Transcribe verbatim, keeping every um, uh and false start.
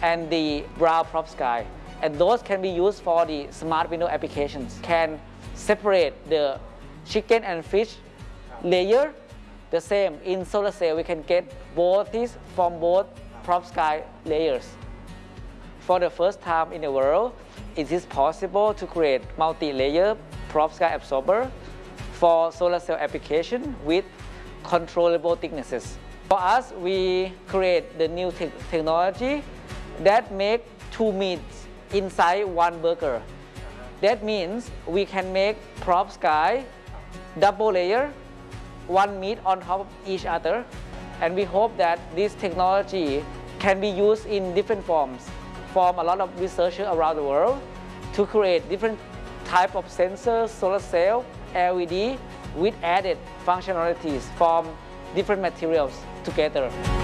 and the brown perovskite. And those can be used for the smart window applications. Can separate the chicken and fish layer. The same in solar cell, we can get both these from both perovskite layers. For the first time in the world, it is possible to create multi-layer perovskite absorber for solar cell application with controllable thicknesses. For us, we create the new te technology that make two meats inside one burger. That means we can make perovskite double layer, one meat on top of each other. And we hope that this technology can be used in different forms from a lot of researchers around the world to create different type of sensors, solar cell, L E D with added functionalities from different materials together.